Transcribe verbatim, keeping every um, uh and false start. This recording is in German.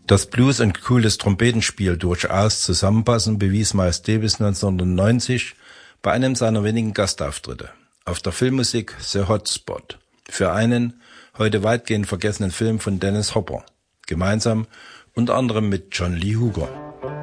Dass Blues und cooles Trompetenspiel durchaus zusammenpassen, bewies Miles Davis neunzehnhundertneunzig bei einem seiner wenigen Gastauftritte auf der Filmmusik The Hot Spot für einen heute weitgehend vergessenen Film von Dennis Hopper, gemeinsam unter anderem mit John Lee Hooker.